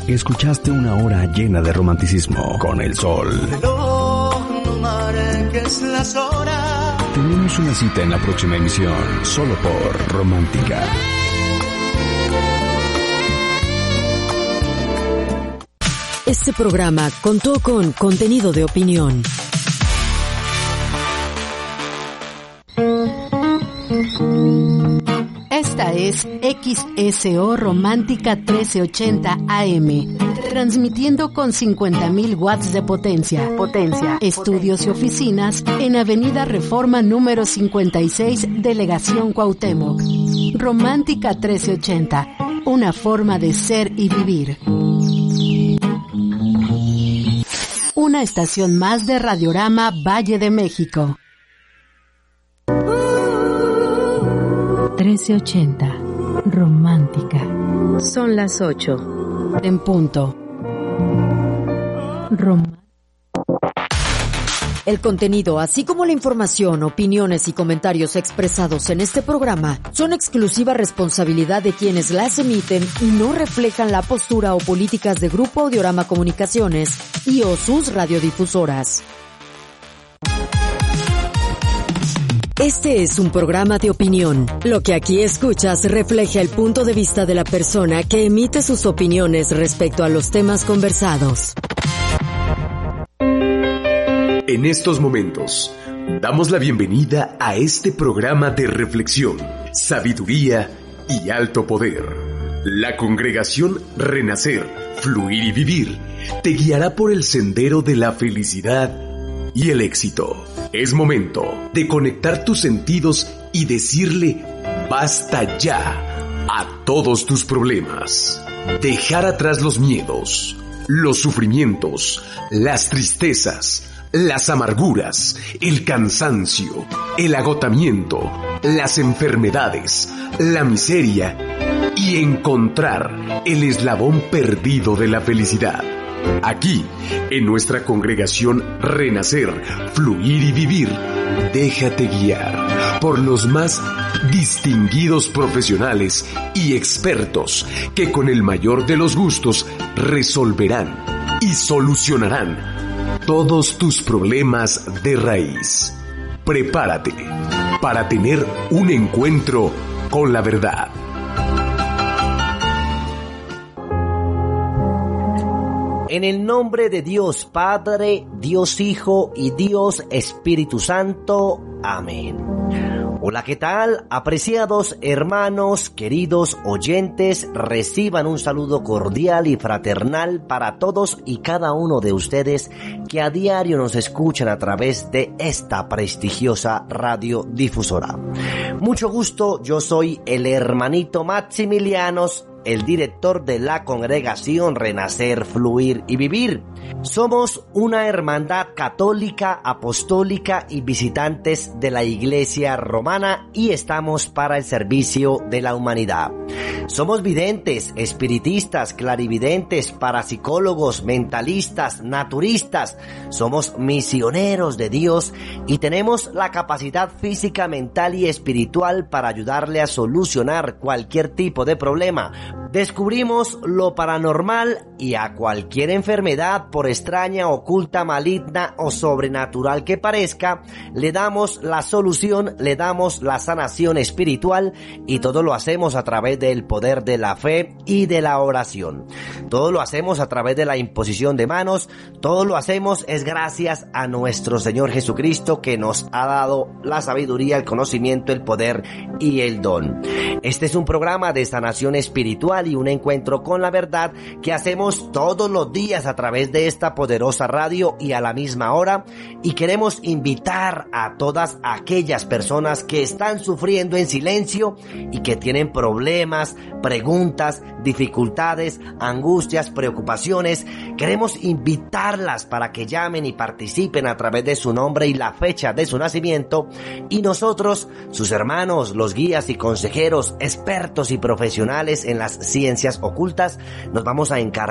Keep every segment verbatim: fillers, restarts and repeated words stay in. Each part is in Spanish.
Escuchaste una hora llena de romanticismo con el sol. No marques las horas. Tenemos una cita en la próxima emisión, solo por Romántica. Este programa contó con contenido de opinión. Esta es X S O Romántica trece ochenta A M, transmitiendo con cincuenta mil watts de potencia. Potencia. Estudios y oficinas en Avenida Reforma número cincuenta y seis, Delegación Cuauhtémoc. Romántica trece ochenta, una forma de ser y vivir. Una estación más de Radiorama Valle de México. trece ochenta, Romántica. Son las ocho. En punto. Rom- El contenido, así como la información, opiniones y comentarios expresados en este programa son exclusiva responsabilidad de quienes las emiten y no reflejan la postura o políticas de Grupo Audiorama Comunicaciones y o sus radiodifusoras. Este es un programa de opinión. Lo que aquí escuchas refleja el punto de vista de la persona que emite sus opiniones respecto a los temas conversados. En estos momentos, damos la bienvenida a este programa de reflexión, sabiduría y alto poder. La congregación Renacer, Fluir y Vivir te guiará por el sendero de la felicidad y el éxito. Es momento de conectar tus sentidos y decirle basta ya a todos tus problemas. Dejar atrás los miedos, los sufrimientos, las tristezas, las amarguras, el cansancio, el agotamiento, las enfermedades, la miseria y encontrar el eslabón perdido de la felicidad. Aquí, en nuestra congregación Renacer, Fluir y Vivir, déjate guiar por los más distinguidos profesionales y expertos que con el mayor de los gustos resolverán y solucionarán todos tus problemas de raíz. Prepárate para tener un encuentro con la verdad. En el nombre de Dios Padre, Dios Hijo y Dios Espíritu Santo. Amén. Hola, ¿qué tal? Apreciados hermanos, queridos oyentes, reciban un saludo cordial y fraternal para todos y cada uno de ustedes que a diario nos escuchan a través de esta prestigiosa radiodifusora. Mucho gusto, yo soy el hermanito Maximilianos, el director de la congregación Renacer, Fluir y Vivir. Somos una hermandad católica, apostólica y visitantes de la Iglesia Romana y estamos para el servicio de la humanidad. Somos videntes, espiritistas, clarividentes, parapsicólogos, mentalistas, naturistas. Somos misioneros de Dios y tenemos la capacidad física, mental y espiritual para ayudarle a solucionar cualquier tipo de problema. Descubrimos lo paranormal y a cualquier enfermedad, por extraña, oculta, maligna o sobrenatural que parezca, le damos la solución, le damos la sanación espiritual y todo lo hacemos a través del poder de la fe y de la oración. Todo lo hacemos a través de la imposición de manos, todo lo hacemos es gracias a nuestro Señor Jesucristo que nos ha dado la sabiduría, el conocimiento, el poder y el don. Este es un programa de sanación espiritual y un encuentro con la verdad que hacemos todos los días a través de esta poderosa radio y a la misma hora, y queremos invitar a todas aquellas personas que están sufriendo en silencio y que tienen problemas, preguntas, dificultades, angustias, preocupaciones. Queremos invitarlas para que llamen y participen a través de su nombre y la fecha de su nacimiento, y nosotros, sus hermanos, los guías y consejeros, expertos y profesionales en las ciencias ocultas, nos vamos a encargar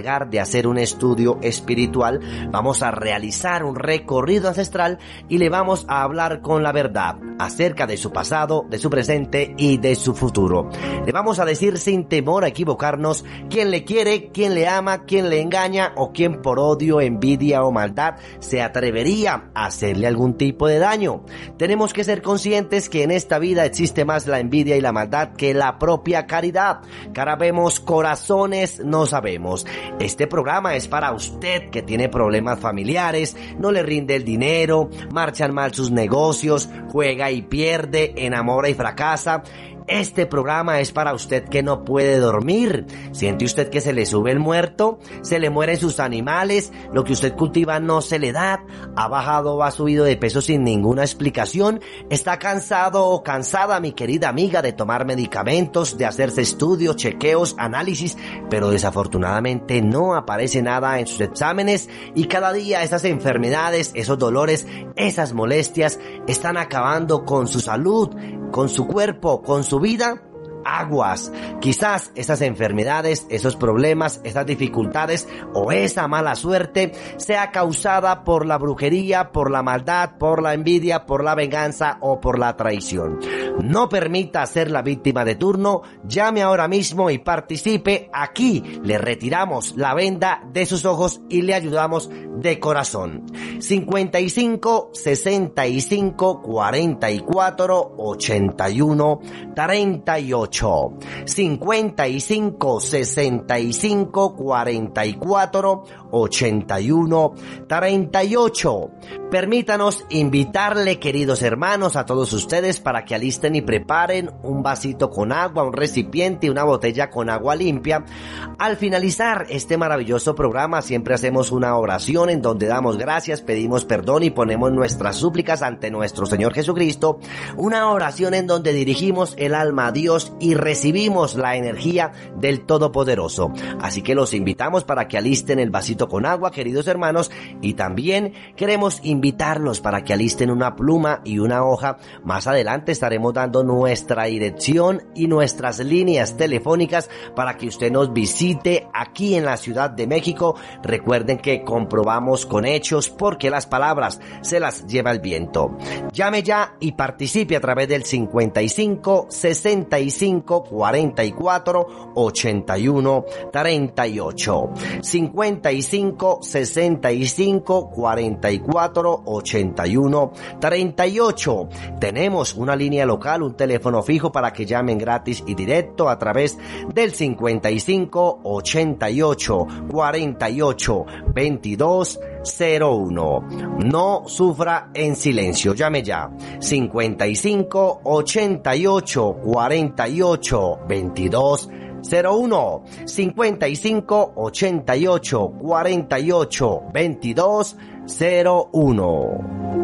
encargar de hacer un estudio espiritual, vamos a realizar un recorrido ancestral y le vamos a hablar con la verdad acerca de su pasado, de su presente y de su futuro. Le vamos a decir sin temor a equivocarnos quién le quiere, quién le ama, quién le engaña o quién por odio, envidia o maldad se atrevería a hacerle algún tipo de daño. Tenemos que ser conscientes que en esta vida existe más la envidia y la maldad que la propia caridad. Cara vemos, corazones no sabemos. Este programa es para usted que tiene problemas familiares, no le rinde el dinero, marchan mal sus negocios, juega y pierde, enamora y fracasa. Este programa es para usted que no puede dormir. ¿Siente usted que se le sube el muerto? ¿Se le mueren sus animales? ¿Lo que usted cultiva no se le da? ¿Ha bajado o ha subido de peso sin ninguna explicación? ¿Está cansado o cansada, mi querida amiga, de tomar medicamentos, de hacerse estudios, chequeos, análisis, pero desafortunadamente no aparece nada en sus exámenes y cada día esas enfermedades, esos dolores, esas molestias están acabando con su salud, con su cuerpo, con su vida? Aguas. Quizás esas enfermedades, esos problemas, esas dificultades o esa mala suerte sea causada por la brujería, por la maldad, por la envidia, por la venganza o por la traición. No permita ser la víctima de turno. Llame ahora mismo y participe. Aquí le retiramos la venda de sus ojos y le ayudamos de corazón. cincuenta y cinco, sesenta y cinco, cuarenta y cuatro, ochenta y uno, treinta y ocho. cincuenta y cinco, sesenta y cinco, cuarenta y cuatro, ochenta y uno, treinta y ocho. Permítanos invitarle, queridos hermanos, a todos ustedes para que alisten y preparen un vasito con agua, un recipiente y una botella con agua limpia. Al finalizar este maravilloso programa siempre hacemos una oración en donde damos gracias, pedimos perdón y ponemos nuestras súplicas ante nuestro Señor Jesucristo. Una oración en donde dirigimos el alma a Dios y recibimos la energía del Todopoderoso. Así que los invitamos para que alisten el vasito con agua, queridos hermanos, y también queremos invitarlos para que alisten una pluma y una hoja. Más adelante estaremos dando nuestra dirección y nuestras líneas telefónicas para que usted nos visite aquí en la Ciudad de México. Recuerden que comprobamos con hechos porque las palabras se las lleva el viento. Llame ya y participe a través del cincuenta y cinco, sesenta y cinco, cuarenta y cuatro, ochenta y uno, treinta y ocho. cincuenta y cinco, sesenta y cinco, cuarenta y cuatro, ochenta y uno, treinta y ocho. Tenemos una línea local, un teléfono fijo para que llamen gratis y directo a través del cincuenta y cinco, ochenta y ocho, cuarenta y ocho, veintidós, cero uno. No sufra en silencio, llame ya. cincuenta y cinco, ochenta y ocho, cuarenta y ocho, veintidós, cero uno. cincuenta y cinco, ochenta y ocho, cuarenta y ocho, veintidós, cero uno.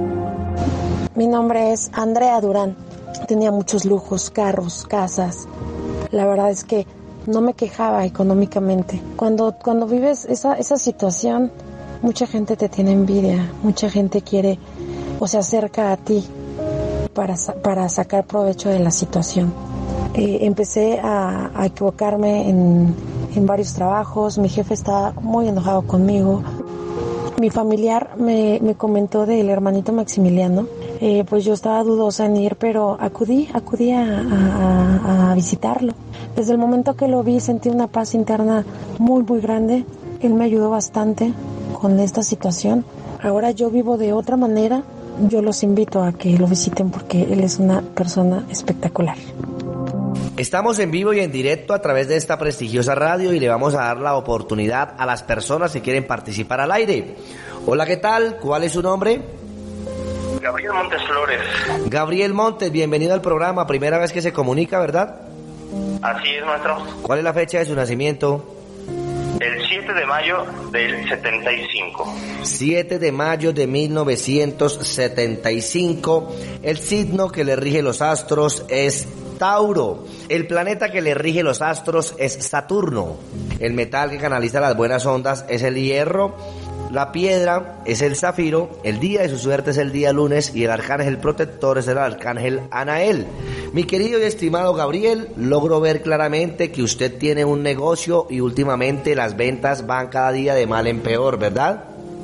Mi nombre es Andrea Durán. Tenía muchos lujos, carros, casas. La verdad es que no me quejaba económicamente. Cuando, cuando vives esa, esa situación, mucha gente te tiene envidia, mucha gente quiere o se acerca a ti para, para sacar provecho de la situación. Eh, empecé a, a equivocarme en, en varios trabajos, mi jefe estaba muy enojado conmigo. Mi familiar me, me comentó del hermanito Maximiliano, eh, pues yo estaba dudosa en ir, pero acudí, acudí a, a, a visitarlo. Desde el momento que lo vi sentí una paz interna muy muy grande, él me ayudó bastante con esta situación. Ahora yo vivo de otra manera, yo los invito a que lo visiten porque él es una persona espectacular. Estamos en vivo y en directo a través de esta prestigiosa radio y le vamos a dar la oportunidad a las personas que quieren participar al aire. Hola, ¿qué tal? ¿Cuál es su nombre? Gabriel Montes Flores. Gabriel Montes, bienvenido al programa. Primera vez que se comunica, ¿verdad? Así es, maestro. ¿Cuál es la fecha de su nacimiento? El siete de mayo del setenta y cinco. siete de mayo de mil novecientos setenta y cinco. El signo que le rige los astros es Tauro. El planeta que le rige los astros es Saturno. El metal que canaliza las buenas ondas es el hierro. la piedra es el zafiro, el día de su suerte es el día lunes y el arcángel protector es el arcángel Anael. Mi querido y estimado Gabriel, logro ver claramente que usted tiene un negocio y últimamente las ventas van cada día de mal en peor, ¿verdad?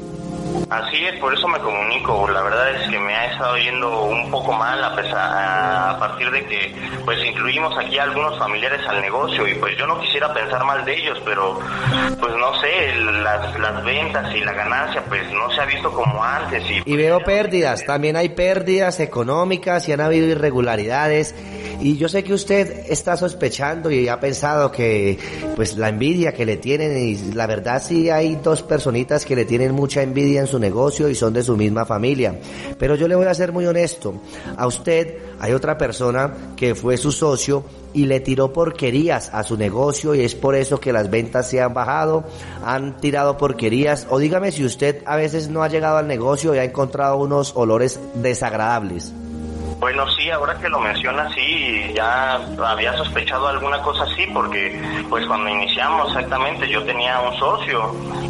Así es, por eso me comunico. La verdad es que me ha estado yendo un poco mal a, pesar, a partir de que pues incluimos aquí a algunos familiares al negocio y pues yo no quisiera pensar mal de ellos, pero pues no sé, las, las ventas y la ganancia pues no se ha visto como antes. Y, pues, y veo pérdidas, también hay pérdidas económicas y han habido irregularidades. Y yo sé que usted está sospechando y ha pensado que pues la envidia que le tienen, y la verdad sí hay dos personitas que le tienen mucha envidia en su negocio y son de su misma familia. Pero yo le voy a ser muy honesto, a usted hay otra persona que fue su socio y le tiró porquerías a su negocio y es por eso que las ventas se han bajado, han tirado porquerías. O dígame si usted a veces no ha llegado al negocio y ha encontrado unos olores desagradables. Bueno, sí, ahora que lo mencionas, sí, ya había sospechado alguna cosa así, porque pues cuando iniciamos exactamente yo tenía un socio.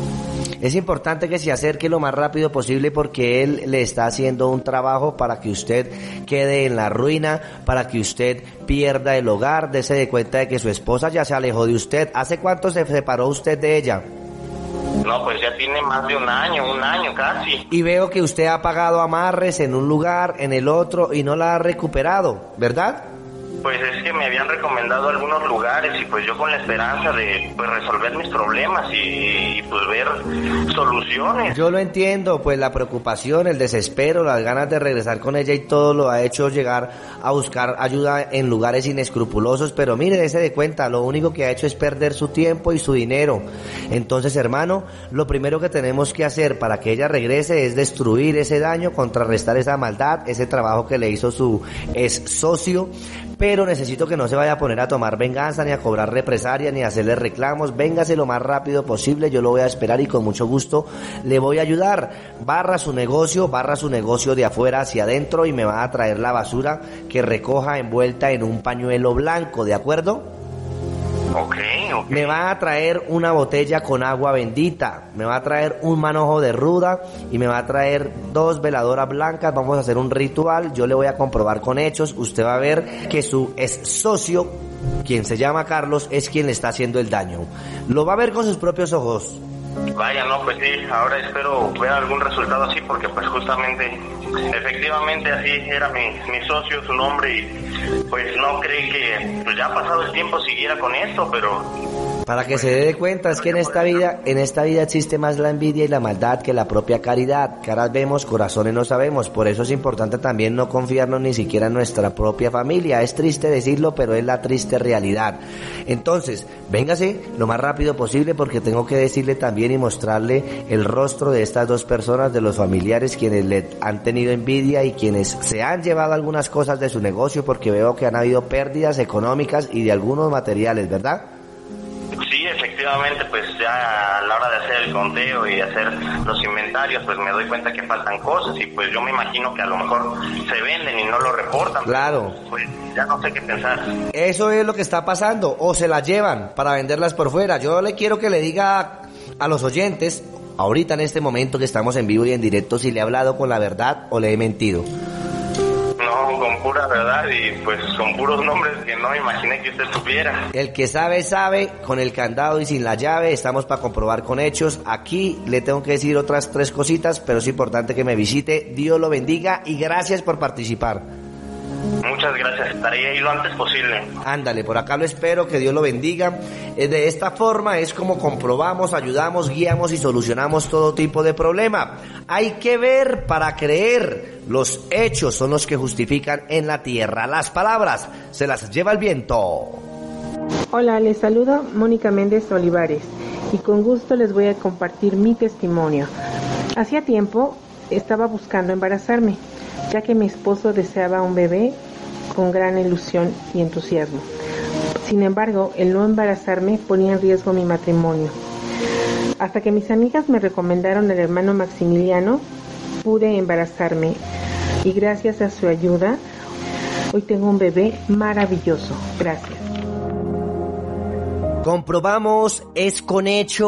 Es importante que se acerque lo más rápido posible porque él le está haciendo un trabajo para que usted quede en la ruina, para que usted pierda el hogar, dése de cuenta de que su esposa ya se alejó de usted. ¿Hace cuánto se separó usted de ella? No, pues ya tiene más de un año, un año casi. Y veo que usted ha pagado amarres en un lugar, en el otro, y no la ha recuperado, ¿verdad? Pues es que me habían recomendado algunos lugares y pues yo con la esperanza de pues resolver mis problemas y, y pues ver soluciones. Yo lo entiendo, pues la preocupación, el desespero, las ganas de regresar con ella y todo lo ha hecho llegar a buscar ayuda en lugares inescrupulosos, pero mire, dése de cuenta, lo único que ha hecho es perder su tiempo y su dinero. Entonces, hermano, lo primero que tenemos que hacer para que ella regrese es destruir ese daño, contrarrestar esa maldad, ese trabajo que le hizo su ex socio. Pero necesito que no se vaya a poner a tomar venganza, ni a cobrar represalia, ni a hacerle reclamos. Véngase lo más rápido posible, yo lo voy a esperar y con mucho gusto le voy a ayudar. Barra su negocio, barra su negocio de afuera hacia adentro y me va a traer la basura que recoja envuelta en un pañuelo blanco, ¿de acuerdo? Okay, okay. Me va a traer una botella con agua bendita, me va a traer un manojo de ruda y me va a traer dos veladoras blancas. Vamos a hacer un ritual, yo le voy a comprobar con hechos. Usted va a ver que su ex socio, quien se llama Carlos, es quien le está haciendo el daño. Lo va a ver con sus propios ojos. Vaya, no, pues sí, ahora espero ver algún resultado así, porque pues justamente, efectivamente así era mi, mi socio, su nombre, y pues no creí que pues ya ha pasado el tiempo siguiera con esto, pero... Para que se dé cuenta, es que en esta vida, en esta vida existe más la envidia y la maldad que la propia caridad. Caras vemos, corazones no sabemos. Por eso es importante también no confiarnos ni siquiera en nuestra propia familia. Es triste decirlo, pero es la triste realidad. Entonces, véngase lo más rápido posible porque tengo que decirle también y mostrarle el rostro de estas dos personas, de los familiares quienes le han tenido envidia y quienes se han llevado algunas cosas de su negocio, porque veo que han habido pérdidas económicas y de algunos materiales, ¿verdad? Sí, efectivamente, pues ya a la hora de hacer el conteo y hacer los inventarios, pues me doy cuenta que faltan cosas y pues yo me imagino que a lo mejor se venden y no lo reportan. Claro. Pues ya no sé qué pensar. Eso es lo que está pasando, o se las llevan para venderlas por fuera. Yo le quiero que le diga a los oyentes, ahorita en este momento que estamos en vivo y en directo, si le he hablado con la verdad o le he mentido. No, con pura verdad y pues con puros nombres que no me imaginé que usted supiera. El que sabe, sabe, con el candado y sin la llave, estamos para comprobar con hechos. Aquí le tengo que decir otras tres cositas, pero es importante que me visite. Dios lo bendiga y gracias por participar. Muchas gracias, estaré ahí lo antes posible. Ándale, por acá lo espero, que Dios lo bendiga. De esta forma es como comprobamos, ayudamos, guiamos y solucionamos todo tipo de problema. Hay que ver para creer. Los hechos son los que justifican en la tierra. Las palabras se las lleva el viento. Hola, les saludo Mónica Méndez Olivares y con gusto les voy a compartir mi testimonio. Hacía tiempo estaba buscando embarazarme, ya que mi esposo deseaba un bebé con gran ilusión y entusiasmo. Sin embargo, el no embarazarme ponía en riesgo mi matrimonio. Hasta que mis amigas me recomendaron al hermano Maximiliano, pude embarazarme y gracias a su ayuda, hoy tengo un bebé maravilloso. Gracias. Comprobamos, es con hechos.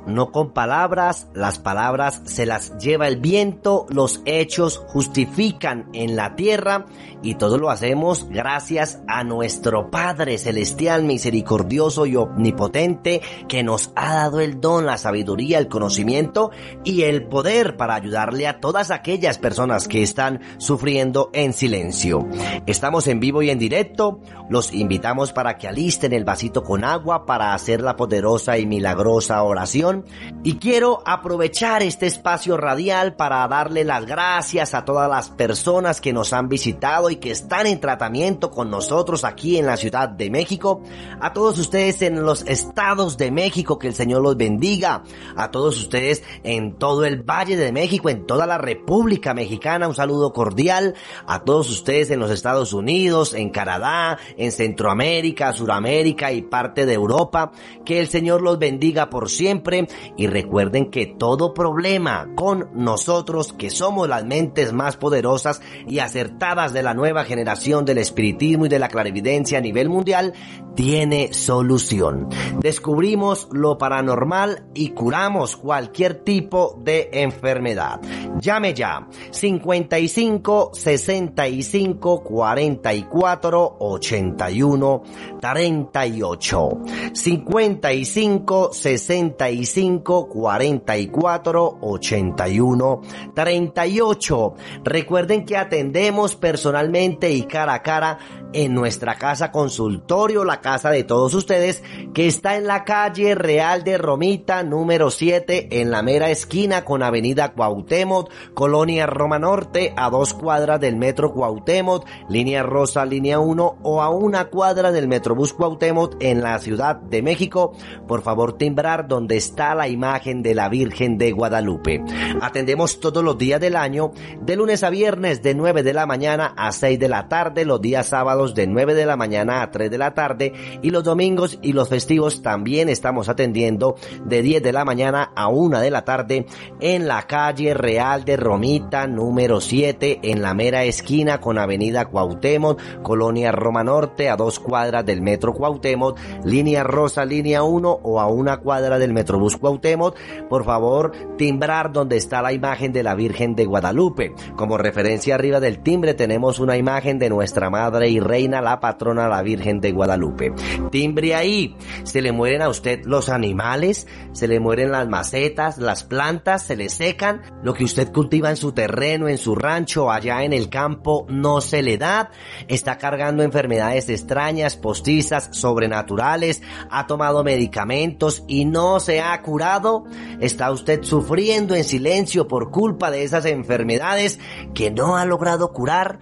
no con palabras, las palabras se las lleva el viento, los hechos justifican en la tierra y todo lo hacemos gracias a nuestro Padre Celestial, misericordioso y omnipotente, que nos ha dado el don, la sabiduría, el conocimiento y el poder para ayudarle a todas aquellas personas que están sufriendo en silencio. Estamos en vivo y en directo, los invitamos para que alisten el vasito con agua para hacer la poderosa y milagrosa oración. Y quiero aprovechar este espacio radial para darle las gracias a todas las personas que nos han visitado y que están en tratamiento con nosotros aquí en la Ciudad de México, a todos ustedes en los estados de México, que el Señor los bendiga, a todos ustedes en todo el Valle de México, en toda la República Mexicana, un saludo cordial, a todos ustedes en los Estados Unidos, en Canadá, en Centroamérica, Suramérica y parte de Europa, que el Señor los bendiga por siempre. Y recuerden que todo problema con nosotros, que somos las mentes más poderosas y acertadas de la nueva generación del espiritismo y de la clarividencia a nivel mundial, tiene solución. Descubrimos lo paranormal y curamos cualquier tipo de enfermedad. Llame ya cincuenta y cinco, sesenta y cinco, cuarenta y cuatro, ochenta y uno, treinta y ocho. cincuenta y cinco, sesenta y cinco, cuarenta y cuatro, ochenta y uno, treinta y ocho. Recuerden que atendemos personalmente y cara a cara en nuestra casa consultorio, la casa de todos ustedes, que está en la calle Real de Romita, número siete, en la mera esquina con avenida Cuauhtémoc, Colonia Roma Norte, a dos cuadras del metro Cuauhtémoc, línea rosa, línea uno, o a una cuadra del Metrobús Cuauhtémoc en la Ciudad de México. Por favor, timbrar donde está la imagen de la Virgen de Guadalupe. Atendemos todos los días del año, de lunes a viernes, de nueve de la mañana a seis de la tarde, los días sábados de nueve de la mañana a tres de la tarde, y los domingos y los festivos también estamos atendiendo de diez de la mañana a una de la tarde en la calle Real de Romita, número siete, en la mera esquina con avenida Cuauhtémoc, Colonia Roma Norte, a dos cuadras del metro Cuauhtémoc, línea rosa, línea uno, o a una cuadra del Metrobús Cuauhtémoc. Por favor, timbrar donde está la imagen de la Virgen de Guadalupe. Como referencia arriba del timbre tenemos una imagen de nuestra Madre y Reina, la patrona, la Virgen de Guadalupe. Timbre ahí. Se le mueren a usted los animales, se le mueren las macetas, las plantas, se le secan. Lo que usted cultiva en su terreno, en su rancho, allá en el campo, no se le da. Está cargando enfermedades extrañas, postizas, sobrenaturales, ha tomado medicamentos y no se ha curado. Está usted sufriendo en silencio por culpa de esas enfermedades que no ha logrado curar.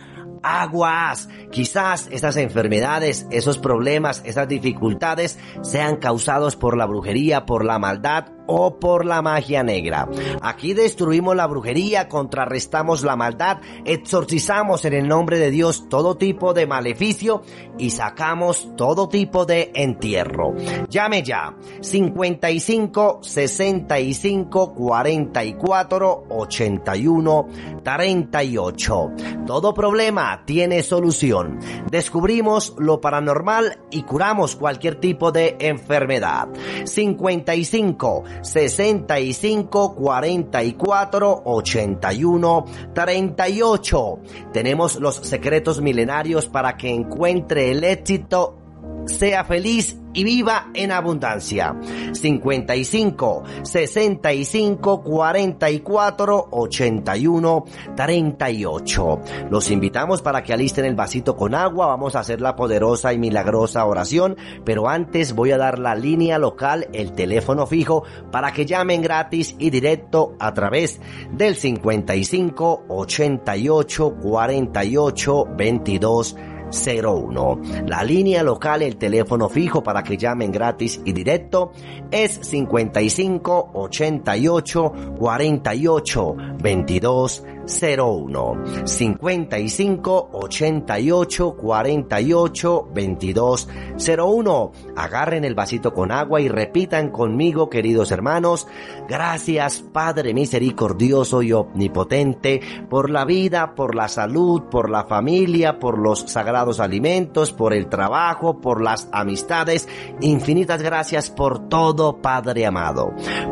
Aguas, quizás esas enfermedades, esos problemas, esas dificultades sean causados por la brujería, por la maldad o por la magia negra. Aquí destruimos la brujería, contrarrestamos la maldad, exorcizamos en el nombre de Dios todo tipo de maleficio y sacamos todo tipo de entierro. Llame ya, cincuenta y cinco, sesenta y cinco, cuarenta y cuatro, ochenta y uno, treinta y ocho. Todo problema tiene solución. Descubrimos lo paranormal y curamos cualquier tipo de enfermedad. cincuenta y cinco, sesenta y cinco, cuarenta y cuatro, ochenta y uno, treinta y ocho. Tenemos los secretos milenarios para que encuentre el éxito, sea feliz y viva en abundancia. cincuenta y cinco, sesenta y cinco, cuarenta y cuatro, ochenta y uno, treinta y ocho. Los invitamos para que alisten el vasito con agua. Vamos a hacer la poderosa y milagrosa oración, pero antes voy a dar la línea local, el teléfono fijo, para que llamen gratis y directo a través del cincuenta y cinco, ochenta y ocho, cuarenta y ocho, veintidós cero uno. La línea local, el teléfono fijo para que llamen gratis y directo es cincuenta y cinco, ochenta y ocho, cuarenta y ocho, veintidós cero uno. cincuenta y cinco, ochenta y ocho, cuarenta y ocho, veintidós cero uno. Agarren el vasito con agua y repitan conmigo, queridos hermanos: gracias, Padre misericordioso y omnipotente, por la vida, por la salud, por la familia, por los sagrados alimentos, por el trabajo, por las amistades. Infinitas gracias por todo, Padre amado.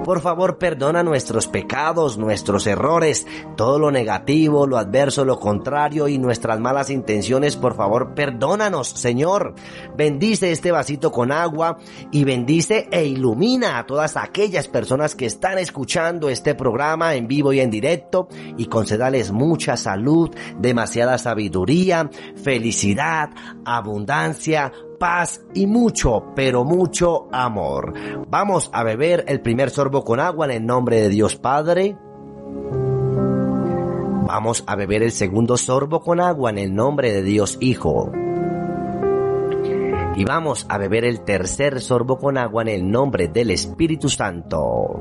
Por favor, perdona nuestros pecados, nuestros errores, todo lo negativo, lo adverso, lo contrario y nuestras malas intenciones. Por favor, perdónanos, Señor. Bendice este vasito con agua y bendice e ilumina a todas aquellas personas que están escuchando este programa en vivo y en directo, y concédales mucha salud, demasiada sabiduría, felicidad, abundancia, paz y mucho, pero mucho amor. Vamos a beber el primer sorbo con agua en el nombre de Dios Padre. Vamos a beber el segundo sorbo con agua en el nombre de Dios Hijo. Y vamos a beber el tercer sorbo con agua en el nombre del Espíritu Santo.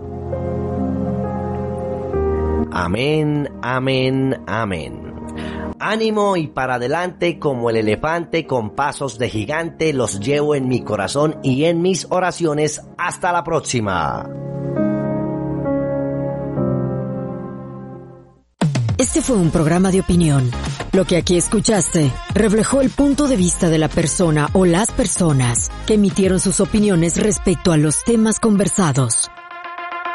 Amén, amén, amén. Ánimo y para adelante como el elefante con pasos de gigante, los llevo en mi corazón y en mis oraciones. Hasta la próxima. Este fue un programa de opinión. Lo que aquí escuchaste reflejó el punto de vista de la persona o las personas que emitieron sus opiniones respecto a los temas conversados.